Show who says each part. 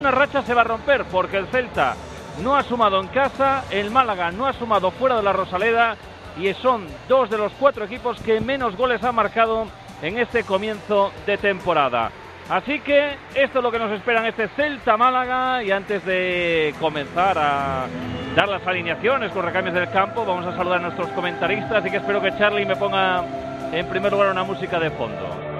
Speaker 1: Una racha se va a romper porque el Celta no ha sumado en casa, el Málaga no ha sumado fuera de la Rosaleda y son dos de los 4 equipos que menos goles han marcado en este comienzo de temporada. Así que esto es lo que nos espera en este Celta-Málaga, y antes de comenzar a dar las alineaciones con recambios del campo, vamos a saludar a nuestros comentaristas, así que espero que Charlie me ponga en primer lugar una música de fondo.